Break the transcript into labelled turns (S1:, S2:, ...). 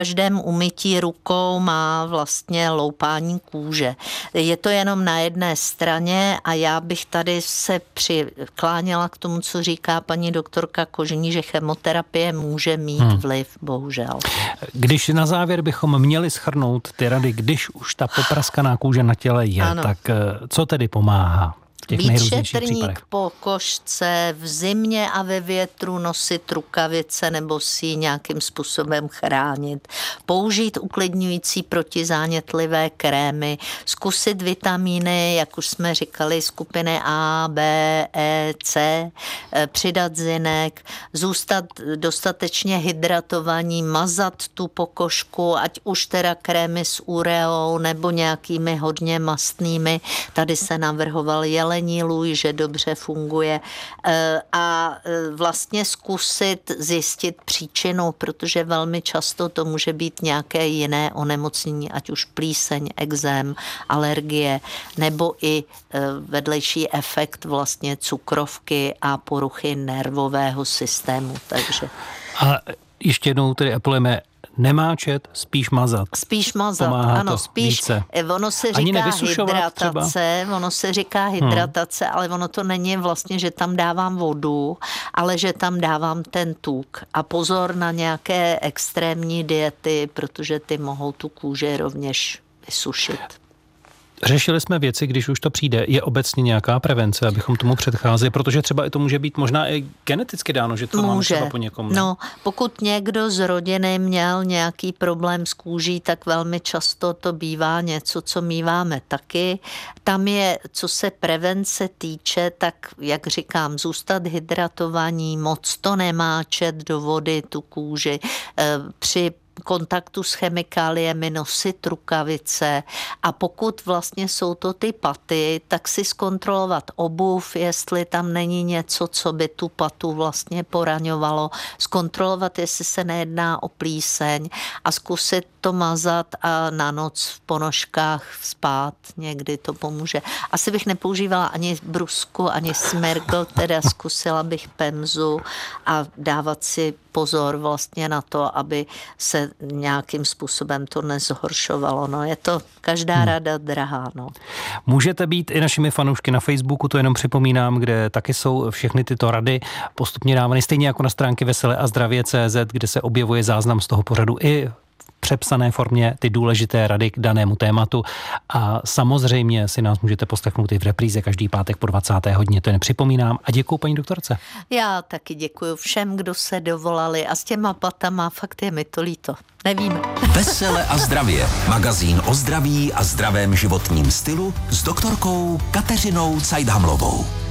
S1: každém umytí rukou má vlastně loupání kůže. Je to jenom na jedné straně a já bych tady se přikláněla k tomu, co říká paní doktorka Kožní, že chemoterapie může mít vliv, bohužel.
S2: Když na závěr bychom měli shrnout ty rady, když už ta popraskaná kůže na těle je, tak co tedy pomáhá?
S1: Být šetrník po košce, v zimě a ve větru nosit rukavice nebo si ji nějakým způsobem chránit. Použít uklidňující protizánětlivé krémy, zkusit vitamíny, jak už jsme říkali, skupiny A, B, E, C, přidat zinek, zůstat dostatečně hydratovaní, mazat tu pokožku, ať už teda krémy s ureou nebo nějakými hodně mastnými. Tady se navrhoval jelení lůj, že dobře funguje a vlastně zkusit zjistit příčinu, protože velmi často to může být nějaké jiné onemocnění, ať už plíseň, ekzém, alergie, nebo i vedlejší efekt vlastně cukrovky a poruchy nervového systému. Takže.
S2: A ještě jednou tedy apelujeme nemáčet, spíš mazat.
S1: Spíš mazat,
S2: pomáhá
S1: ano, spíš.
S2: Více.
S1: Ono se říká hydratace, ale ono to není vlastně, že tam dávám vodu, ale že tam dávám ten tuk. A pozor na nějaké extrémní diety, protože ty mohou tu kůži rovněž vysušit.
S2: Řešili jsme věci, když už to přijde. Je obecně nějaká prevence, abychom tomu předcházeli, protože třeba i to může být možná i geneticky dáno, že to máme třeba po někom.
S1: No, pokud někdo z rodiny měl nějaký problém s kůží, tak velmi často to bývá něco, co míváme taky. Tam je, co se prevence týče, tak jak říkám, zůstat hydratovaní, moc to nemáčet do vody, tu kůži, při kontaktu s chemikáliemi nosit rukavice a pokud vlastně jsou to ty paty, tak si zkontrolovat obuv, jestli tam není něco, co by tu patu vlastně poraňovalo, zkontrolovat, jestli se nejedná o plíseň a zkusit to mazat a na noc v ponožkách spát, někdy to pomůže. Asi bych nepoužívala ani brusku, ani smergl, teda zkusila bych pemzu a dávat si pozor vlastně na to, aby se nějakým způsobem to nezhoršovalo. No, je to každá rada drahá. No.
S2: Můžete být i našimi fanoušky na Facebooku, to jenom připomínám, kde taky jsou všechny tyto rady postupně dávány, stejně jako na stránky veseleazdravě.cz, kde se objevuje záznam z toho pořadu i přepsané formě ty důležité rady k danému tématu a samozřejmě si nás můžete poslechnout i v repríze každý pátek po 20. hodině, to nepřipomínám a děkuju paní doktorce.
S1: Já taky děkuju všem, kdo se dovolali a s těma patama fakt je mi to líto. Nevíme.
S3: Vesele a zdravě. Magazín o zdraví a zdravém životním stylu s doktorkou Kateřinou Cajdhamlovou.